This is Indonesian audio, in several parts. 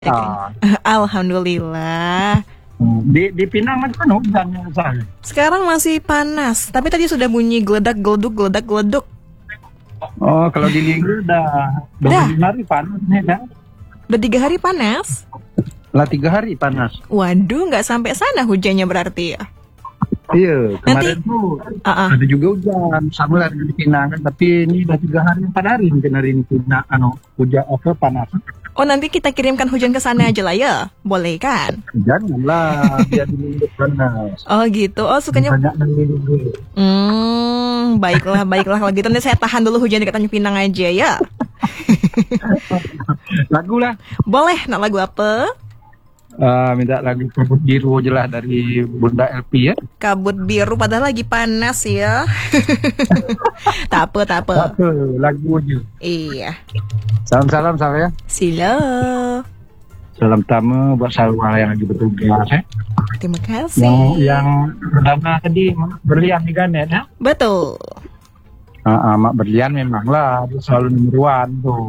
Alhamdulillah. Di Pinang kan hujan saya. Sekarang masih panas, tapi tadi sudah bunyi geledak-geleduk. Oh, kalau di Liga udah 5 hari panas nih kan? Udah 3 hari panas? Lah 3 hari panas. Waduh, nggak sampai sana hujannya berarti ya? Iya, kemarin tuh ada juga hujan, sama lah di Pinang kan, tapi ini udah 3 hari 4 hari mungkin hari ini Pinang, hujan panas. Oh, nanti kita kirimkan hujan ke sana aja lah ya, boleh kan? Janganlah, biar dulu panas. Oh gitu, oh sukanya. Baiklah kalau gitu nanti saya tahan dulu hujan di Tanjung Pinang aja ya. Lagu lah. Boleh, nak lagu apa? Minta lagu Kabut Biru aja lah dari Bunda LP ya. Kabut Biru padahal lagi panas ya. Tak apa. Lagu aja. Iya. Salam saya. Sila. Salam tamu buat Salwa yang lagi bertugas ya. Terima kasih. Yang pertama tadi Berlian nih kan ya? Betul. Mak Berlian memang lah selalu nomor 1 tuh.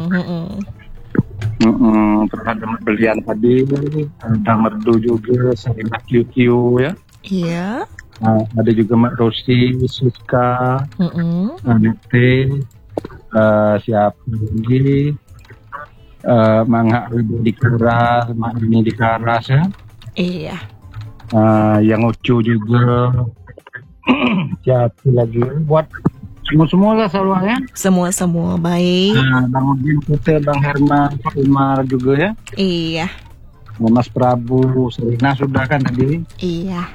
Terus ada Mak Berlian tadi, ada Merdu juga, Serena QQ ya. Iya. Ada juga Mak Rosi, Siska, Anete, siapa lagi? Mak Ribu di Keras, Mak ini di Keras ya. Iya. Yang Ucu juga. Siapa lagi? Buat semua lah selalunya. Semua baik. Bang Udin Putih, Bang Herman, Pak Umar juga ya. Iya. Mas Prabu, Serina sudah kan tadi. Iya.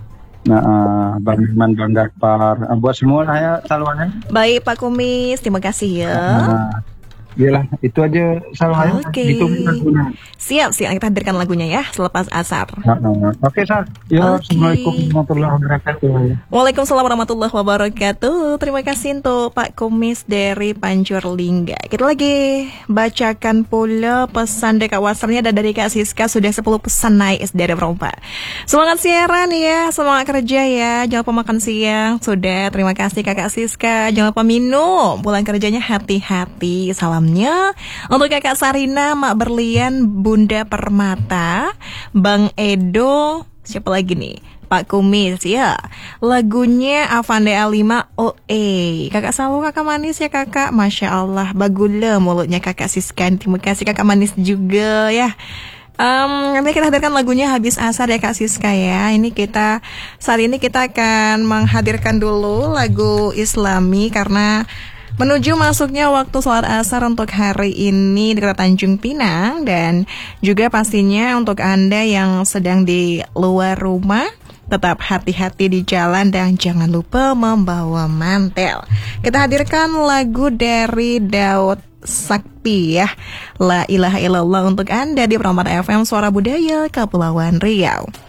Bang Iman, Bang Gapar, buat semua lah ya selalunya. Baik Pak Kumis, terima kasih ya. Iyalah, itu aja selalunya. Oke. Siap, kita hadirkan lagunya ya selepas asar. Oke, Sar. Ya, Assalamualaikum warahmatullahi wabarakatuh. Waalaikumsalam warahmatullahi wabarakatuh. Terima kasih untuk Pak Kumis dari Panjurlingga. Kita lagi bacakan pula pesan dari WhatsApp-nya ada dari Kak Siska, sudah 10 pesan naik dari Eropa. Semangat siaran ya, semangat kerja ya. Jangan lupa makan siang. Sudah, terima kasih Kakak Siska. Jangan lupa minum. Pulang kerjanya hati-hati. Salamnya untuk Kakak Sarina, Mak Berlian, Bunda Permata, Bang Edo, siapa lagi nih? Pak Kumis ya. Lagunya Avande A5 OE. Kakak Sawo, kakak manis ya kakak. Masya Allah, bagula mulutnya kakak Siskan. Terima kasih kakak manis juga ya. Nanti kita hadirkan lagunya habis asar ya Kak Siska ya. Saat ini kita akan menghadirkan dulu lagu Islami karena menuju masuknya waktu sholat asar untuk hari ini di Kota Tanjung Pinang. Dan juga pastinya untuk Anda yang sedang di luar rumah, tetap hati-hati di jalan dan jangan lupa membawa mantel. Kita hadirkan lagu dari Daud Sakti ya, La Ilaha Illallah untuk Anda di Permata FM Suara Budaya Kepulauan Riau.